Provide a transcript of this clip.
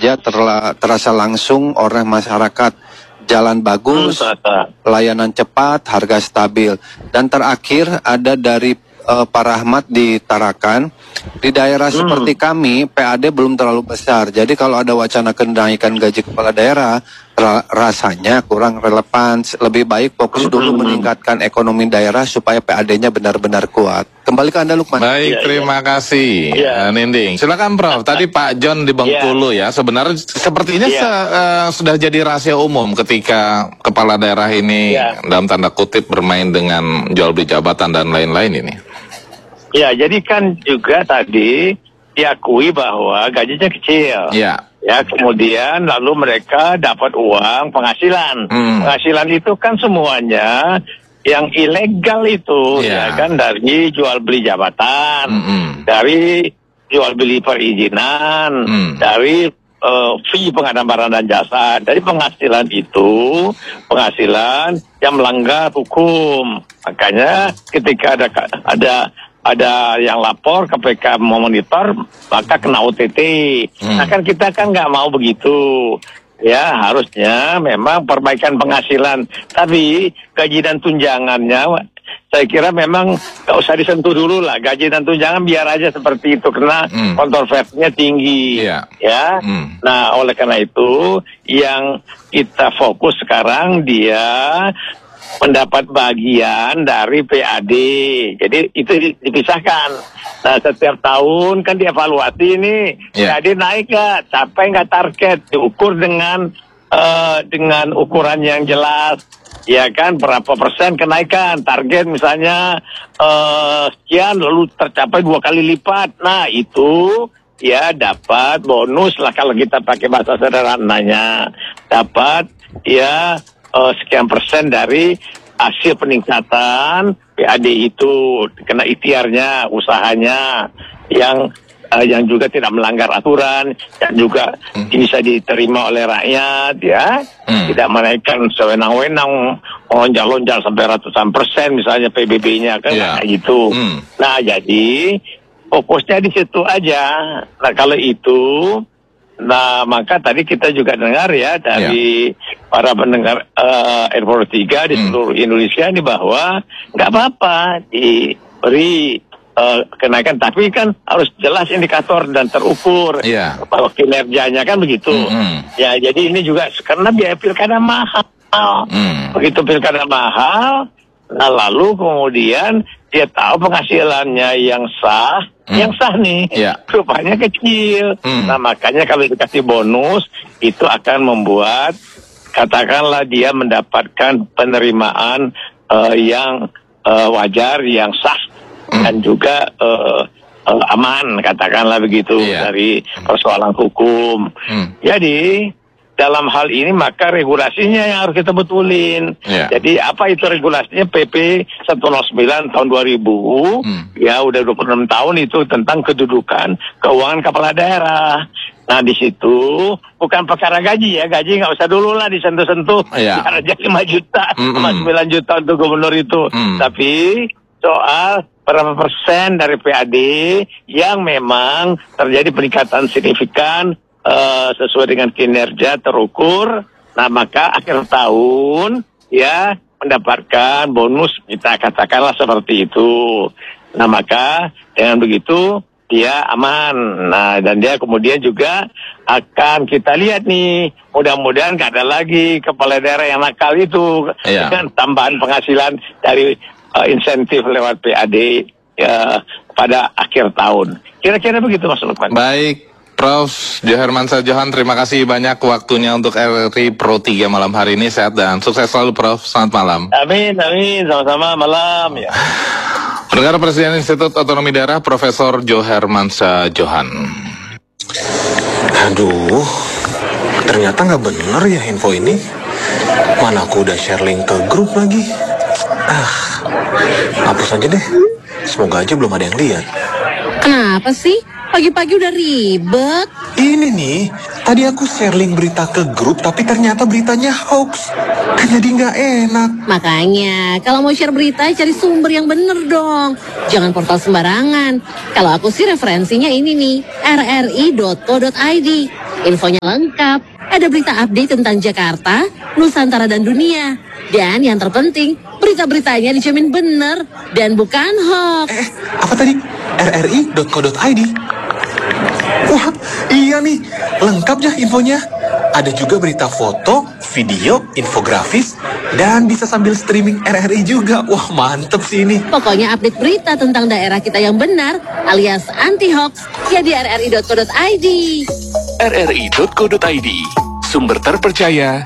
kinerja terasa langsung oleh masyarakat. Jalan bagus, layanan cepat, harga stabil. Dan terakhir ada dari Pak Rahmat di Tarakan. Di daerah seperti kami, PAD belum terlalu besar. Jadi kalau ada wacana kenaikan gaji kepala daerah, rasanya kurang relevan. Lebih baik fokus dulu meningkatkan ekonomi daerah supaya PAD-nya benar-benar kuat. Kembali ke Anda, Lukman. Baik, terima kasih, Ninding. Silakan, Prof. Tadi Pak John di Bengkulu ya. Sebenarnya sepertinya sudah jadi rahasia umum ketika kepala daerah ini dalam tanda kutip bermain dengan jual beli jabatan dan lain-lain ini. Ya, jadi kan juga tadi diakui bahwa gajinya kecil. Ya. Ya, kemudian lalu mereka dapat uang penghasilan. Penghasilan itu kan semuanya yang ilegal itu, ya kan, dari jual beli jabatan, dari jual beli perizinan, dari fee pengadaan barang dan jasa. Dari penghasilan itu, penghasilan yang melanggar hukum. Makanya ketika ada yang lapor ke PK memonitor, maka kena OTT. Nah kan kita kan nggak mau begitu. Ya harusnya memang perbaikan penghasilan. Tapi gaji dan tunjangannya saya kira memang nggak usah disentuh dulu lah. Gaji dan tunjangan biar aja seperti itu karena kontroversinya tinggi. Ya. Nah oleh karena itu yang kita fokus sekarang dia mendapat bagian dari PAD. Jadi itu dipisahkan. Nah setiap tahun kan dievaluasi nih, PAD naik nggak, capai nggak target, diukur dengan ukuran yang jelas, ya kan, berapa persen kenaikan, target misalnya sekian, lalu tercapai 2 kali lipat. Nah itu ya dapat bonus lah kalau kita pakai bahasa sederhananya, dapat ya sekian persen dari hasil peningkatan PAD itu, kena ikhtiarnya, usahanya yang juga tidak melanggar aturan dan juga bisa diterima oleh rakyat, ya, tidak menaikkan sewenang-wenang, lonjal-lonjal sampai ratusan persen misalnya PBB-nya kan kayak gitu. Nah jadi fokusnya di situ aja. Nah kalau itu, nah maka tadi kita juga dengar ya dari para pendengar R3 di seluruh Indonesia ini bahwa nggak apa-apa diberi kenaikan, tapi kan harus jelas indikator dan terukur bahwa kinerjanya kan begitu. Ya jadi ini juga karena biaya pilkada mahal. Begitu pilkada mahal, nah lalu kemudian dia tahu penghasilannya yang sah nih, rupanya kecil. Nah makanya kalau dikasih bonus itu akan membuat katakanlah dia mendapatkan penerimaan yang wajar, yang sah dan juga aman, katakanlah begitu, dari persoalan hukum. Jadi dalam hal ini maka regulasinya yang harus kita betulin. Jadi apa itu regulasinya? PP 109 tahun 2000, ya udah 26 tahun itu tentang kedudukan keuangan kepala daerah. Nah di situ bukan perkara gaji ya, gaji nggak usah dulu lah disentuh-sentuh. Karena aja 5 juta sama 9 juta untuk gubernur itu. Tapi soal berapa persen dari PAD yang memang terjadi peningkatan signifikan sesuai dengan kinerja terukur, nah maka akhir tahun ya mendapatkan bonus, kita katakanlah seperti itu. Nah maka dengan begitu dia aman. Nah dan dia kemudian juga akan kita lihat nih, mudah-mudahan gak ada lagi kepala daerah yang nakal itu dengan tambahan penghasilan dari insentif lewat PAD pada akhir tahun. Kira-kira begitu Mas Lukman. Baik, Prof. Johermansyah Johan, terima kasih banyak waktunya untuk RRI Pro 3 malam hari ini. Sehat dan sukses selalu, Prof. Selamat malam. Amin, amin. Sama-sama, malam. Ya. Pendengar, Presiden Institut Otonomi Daerah Profesor Johermansyah Johan. Aduh, ternyata nggak bener ya info ini. Mana aku udah share link ke grup lagi. Hapus aja deh. Semoga aja belum ada yang lihat. Kenapa sih? Pagi-pagi udah ribet. Ini nih, tadi aku share link berita ke grup, tapi ternyata beritanya hoax. Kan jadi nggak enak. Makanya, kalau mau share berita, cari sumber yang bener dong. Jangan portal sembarangan. Kalau aku sih referensinya ini nih, rri.co.id. Infonya lengkap. Ada berita update tentang Jakarta, Nusantara, dan dunia. Dan yang terpenting, berita-beritanya dijamin benar dan bukan hoax. Apa tadi? rri.co.id. Wah, iya nih. Lengkap ya infonya. Ada juga berita foto, video, infografis, dan bisa sambil streaming RRI juga. Wah, mantep sih ini. Pokoknya update berita tentang daerah kita yang benar, alias anti-hoax, ya di rri.co.id. rri.co.id, sumber terpercaya